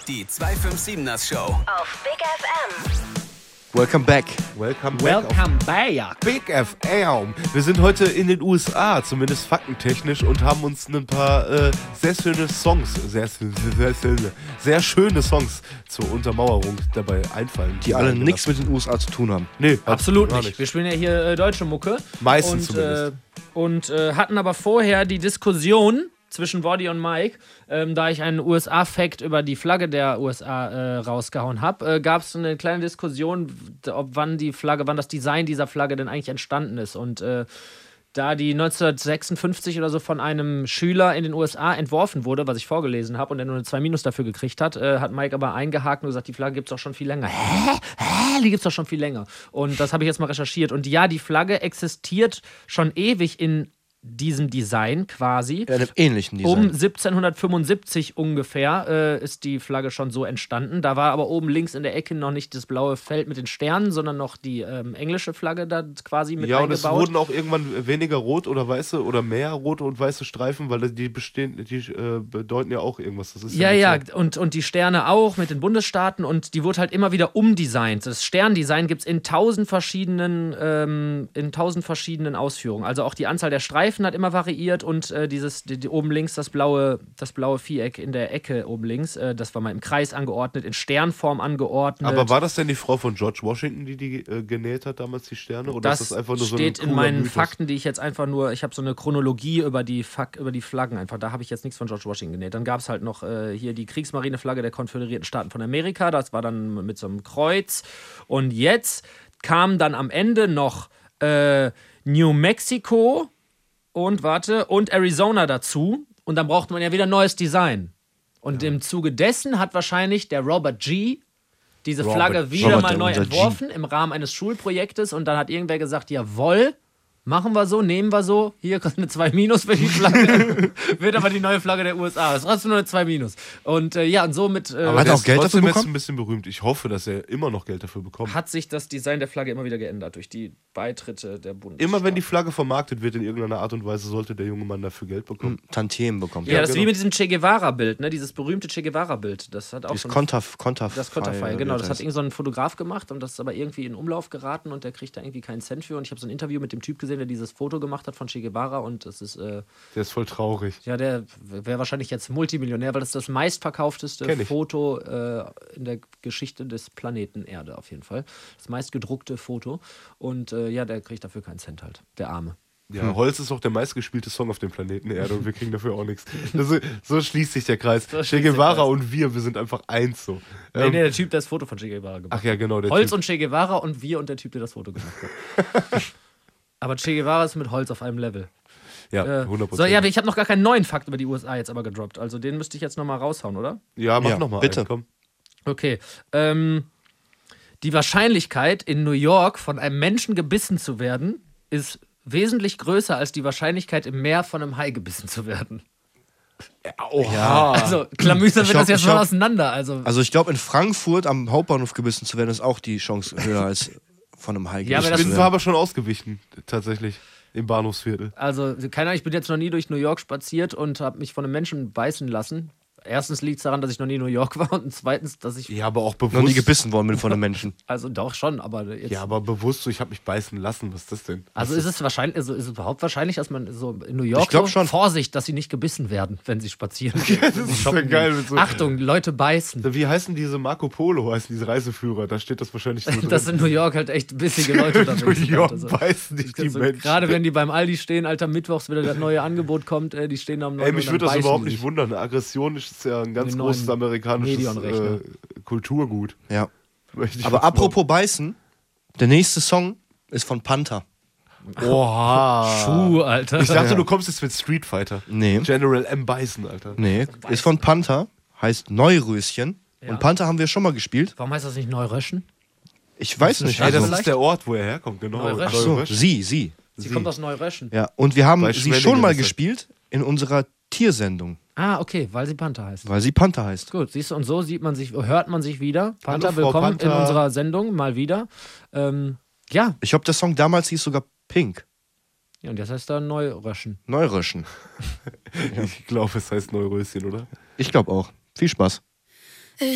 Die 257ers Show auf Big FM. Welcome back. Welcome back. Big FM. Wir sind heute in den USA, zumindest faktentechnisch, und haben uns ein paar sehr schöne Songs, sehr schöne Songs zur Untermauerung dabei einfallen. Die alle nichts mit den USA zu tun haben. Nee, absolut nicht. Wir spielen ja hier deutsche Mucke. Meistens zumindest. Und hatten aber vorher die Diskussion zwischen Woddy und Mike, da ich einen USA-Fact über die Flagge der USA rausgehauen habe, gab es eine kleine Diskussion, wann das Design dieser Flagge denn eigentlich entstanden ist. Und da die 1956 oder so von einem Schüler in den USA entworfen wurde, was ich vorgelesen habe, und er nur eine 2- dafür gekriegt hat, hat Mike aber eingehakt und gesagt, die Flagge gibt es doch schon viel länger. Hä? Die gibt es doch schon viel länger. Und das habe ich jetzt mal recherchiert. Und ja, die Flagge existiert schon ewig in diesem Design quasi. In einem ähnlichen Design. Um 1775 ungefähr ist die Flagge schon so entstanden. Da war aber oben links in der Ecke noch nicht das blaue Feld mit den Sternen, sondern noch die englische Flagge da quasi mit eingebaut. Ja, und es wurden auch irgendwann weniger rot oder weiße oder mehr rote und weiße Streifen, weil die bedeuten ja auch irgendwas. Das ist ja, und die Sterne auch mit den Bundesstaaten, und die wurde halt immer wieder umdesignt. Das Sterndesign gibt es in 1000 verschiedenen Ausführungen. Also auch die Anzahl der Streifen hat immer variiert, und oben links das blaue Viereck in der Ecke oben links, das war mal im Kreis angeordnet, in Sternform angeordnet. Aber war das denn die Frau von George Washington, die genäht hat damals, die Sterne? Oder das ist das einfach nur so steht ein in meinen Mythos? Fakten, die ich jetzt einfach nur, ich habe so eine Chronologie über die Flaggen einfach, da habe ich jetzt nichts von George Washington genäht. Dann gab es halt noch hier die Kriegsmarineflagge der Konföderierten Staaten von Amerika, das war dann mit so einem Kreuz, und jetzt kam dann am Ende noch New Mexico und Arizona dazu, und dann brauchte man ja wieder ein neues Design. Und im Zuge dessen hat wahrscheinlich der Robert G. diese Flagge wieder mal neu entworfen im Rahmen eines Schulprojektes, und dann hat irgendwer gesagt, jawohl, machen wir so, nehmen wir so, hier kostet eine 2- für die Flagge, wird aber die neue Flagge der USA. Das kostet nur eine 2-. Und und somit Aber hat er auch Geld dafür trotzdem bekommen? ein bisschen berühmt. Ich hoffe, dass er immer noch Geld dafür bekommt. hat sich das Design der Flagge immer wieder geändert durch die Beitritte der Bundesstaaten. Immer wenn die Flagge vermarktet wird in irgendeiner Art und Weise, sollte der junge Mann dafür Geld bekommen. Tantiemen bekommen. Ja, das ist genau. wie mit diesem Che Guevara-Bild, ne? Dieses berühmte Che Guevara-Bild. Das hat auch Das Konterfei. Das Konterfei, genau. Das hat irgend so ein Fotograf gemacht, und das ist aber irgendwie in Umlauf geraten, und der kriegt da irgendwie keinen Cent für. Und ich habe so ein Interview mit dem Typ gesehen, der dieses Foto gemacht hat von Che Guevara, und das ist Der ist voll traurig. ja, der wäre wahrscheinlich jetzt Multimillionär, weil das ist das meistverkaufteste Foto in der Geschichte des Planeten Erde auf jeden Fall. Das meistgedruckte Foto, und der kriegt dafür keinen Cent halt, der Arme. Ja, Holz ist auch der meistgespielte Song auf dem Planeten Erde, und wir kriegen dafür auch nichts. So schließt sich der Kreis. Che Guevara und wir sind einfach eins so. Nee, der Typ, der das Foto von Che Guevara gemacht hat. Ach ja, genau. Der Holz Typ. und Che Guevara und wir und der Typ, der das Foto gemacht hat. Aber Che Guevara ist mit Holz auf einem Level. Ja, 100%. So, ja, ich habe noch gar keinen neuen Fakt über die USA jetzt aber gedroppt. Also den müsste ich jetzt nochmal raushauen, oder? Ja, mach Ja, nochmal. bitte. Komm. Okay. Die Wahrscheinlichkeit, in New York von einem Menschen gebissen zu werden, ist wesentlich größer als die Wahrscheinlichkeit, im Meer von einem Hai gebissen zu werden. Oha. Also, klamüsern wir das jetzt ich mal glaub- auseinander. Also ich glaube, in Frankfurt am Hauptbahnhof gebissen zu werden, ist auch die Chance höher als von einem Hai Ja, aber gebissen das zu War werden. aber schon ausgewichen, tatsächlich, im Bahnhofsviertel. keine Ahnung, ich bin jetzt noch nie durch New York spaziert und habe mich von einem Menschen beißen lassen. Erstens liegt es daran, dass ich noch nie in New York war, und zweitens, dass ich. Ja, aber auch Noch nie bewusst. gebissen worden bin von einem Menschen. Also doch schon, aber jetzt. Ja, aber bewusst so, ich habe mich beißen lassen. Was ist das denn? Also ist es überhaupt wahrscheinlich, dass man so in New York Ich glaub schon. Vorsicht, dass sie nicht gebissen werden, wenn sie spazieren gehen. Das ist ja geil. Mit so, Achtung, Leute beißen. wie heißen diese Marco Polo, heißen diese Reiseführer? Da steht das wahrscheinlich so drin. Dass in New York halt echt bissige Leute unterwegs New sind. York Also, beißen dich die Menschen. gerade wenn die beim Aldi stehen, Alter, mittwochs wieder das neue Angebot kommt, die stehen da am 9 Ey, mich und würde dann das überhaupt beißen die nicht wundern. Aggression ist ja ein ganz Den großes neuen amerikanisches Medion-Rechner. Kulturgut. Ja. Möchte ich Aber fast apropos beißen, der nächste Song ist von Panther. behaupten. Oha. Schuh, Alter. Ich dachte, du kommst jetzt mit Street Fighter. Nee. General M. Bison, Alter. Nee, ist von Panther, heißt Neuröschen. Ja. Und Panther haben wir schon mal gespielt. Warum heißt das nicht Neuröschen? Ich weiß nicht. Ey, das Also, ist der Ort, wo er herkommt, genau. Neuröschen. ach so, Neuröschen. sie. Sie kommt aus Neuröschen. Ja, und wir haben Bei sie Schwenningen schon mal ist das. gespielt in unserer Tiersendung, Ah, okay, weil sie Panther heißt. weil sie Panther heißt. Gut, siehst du, und so hört man sich wieder. Panther, Hallo, Frau willkommen Panther. in unserer Sendung, mal wieder. Ja, Ich glaube, der Song damals hieß sogar Pink. Ja, und jetzt heißt er Neuröschen. Neuröschen. Ich glaube, es heißt Neuröschen, oder? Ich glaube auch. Viel Spaß.